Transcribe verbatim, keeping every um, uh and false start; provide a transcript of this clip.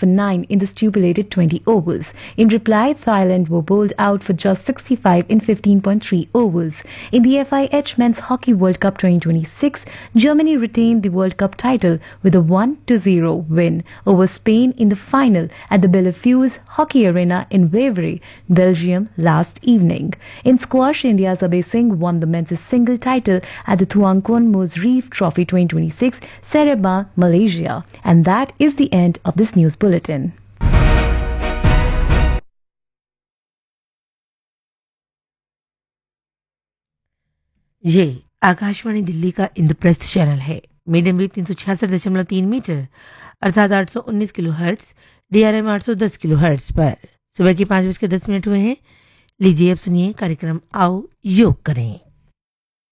for nine in the stipulated twenty overs. In reply, Thailand were bowled out for just sixty-five in fifteen point three overs. In the F I H Men's Hockey World Cup twenty twenty-six, Germany retained the World Cup title with a one to zero win over Spain in the final at the Bellefeuille Hockey Arena in Wavre, Belgium last evening. In squash, India's Abhay Singh won the men's single title at the Tuangkon Mozreef Trophy twenty twenty-six, Seremba, Malaysia. And that is the end of this news bulletin. ये आकाशवाणी दिल्ली का Indraprastha channel है। Medium wave तीन सौ छियासठ दशमलव तीन metre अर्थात आठ सौ उन्नीस किलो हर्ट्स, डीआरएम आठ सौ दस किलो हर्ट्स पर सुबह के पाँच बज के दस मिनट हुए हैं। लीजिए अब सुनिए कार्यक्रम आओ योग करें।